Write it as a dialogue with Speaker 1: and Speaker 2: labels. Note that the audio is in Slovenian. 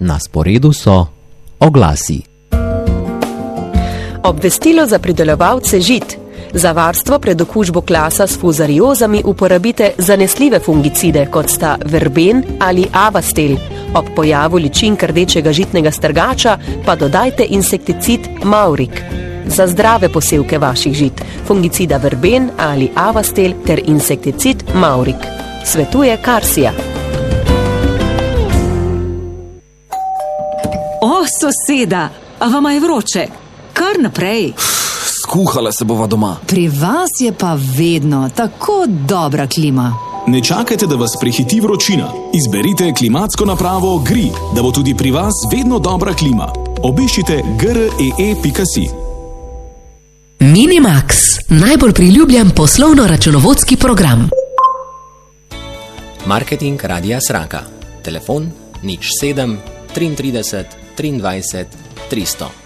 Speaker 1: Na sporedu so oglasi.
Speaker 2: Obvestilo za pridelovalce žit. Za varstvo pred okužbo klasa s fuzariozami uporabite zanesljive fungicide, kot sta verben ali avastel. Ob pojavu ličink rdečega žitnega strgača pa dodajte insekticid maurik. Za zdrave posevke vaših žit, fungicida verben ali avastel ter insekticid maurik. Svetuje Karsija.
Speaker 3: O, soseda, a vama je vroče? Kar naprej.
Speaker 4: Skuhala se bova doma.
Speaker 5: Pri vas je pa vedno tako dobra klima.
Speaker 6: Ne čakajte, da vas prehiti vročina. Izberite klimatsko napravo GRI, da bo tudi pri vas vedno dobra klima. Obiščite gree.si.
Speaker 7: Minimax, najbolj priljubljen poslovno-računovodski program.
Speaker 1: Marketing Radia Sraka. Telefon 07 33 23 300.